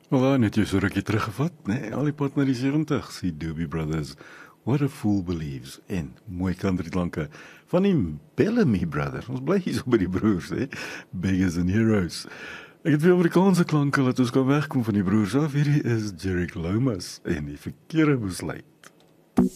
Wel, net jy so rukkie teruggevat, nee, al die pad na die 70's, die Doobie Brothers, What a Fool Believes, en mooi country klanke van die Bellamy Brothers, ons bly hier so by die broers, Beggars and Heroes. Ek het weer Amerikaanse klanke, laat ons kan wegkom van die broers af, hierdie is Jerick Lomas, en die verkeerde besluit.